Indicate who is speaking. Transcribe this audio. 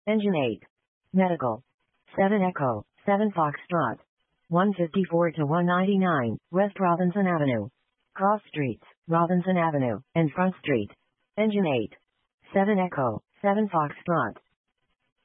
Speaker 1: Engine 8. Medical. 7 Echo, 7 Foxtrot. 154 to 199, West Robinson Avenue. Cross Streets, Robinson Avenue, and Front Street. Engine 8. 7 Echo, 7 Foxtrot.